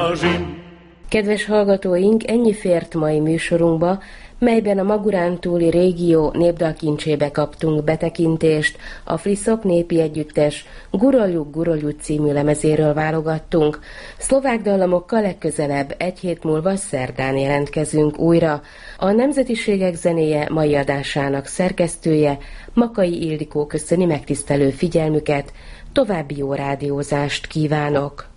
Kedves hallgatóink, ennyi fért mai műsorunkba, melyben a Magurán túli régió népdalkincsébe kaptunk betekintést, a Fliszok népi együttes Guroljuk, Guroljuk című lemezéről válogattunk. Szlovák dallamokkal legközelebb egy hét múlva szerdán jelentkezünk újra. A Nemzetiségek zenéje mai adásának szerkesztője Makai Ildikó köszöni megtisztelő figyelmüket, további jó rádiózást kívánok!